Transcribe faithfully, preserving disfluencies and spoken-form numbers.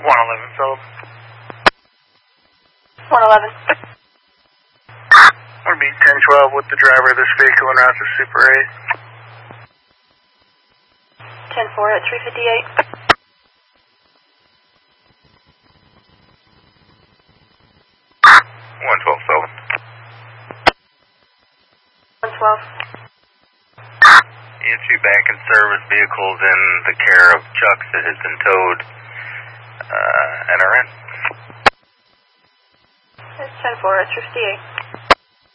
one eleven, Philip. one eleven. Would be ten twelve with the driver of this vehicle en route to Super eight. ten four at three fifty-eight. one twelve, Sullivan. one twelve. E two back in service, vehicles in the care of Chucks that has been towed. Uh, enter in. It's ten four at three fifty-eight.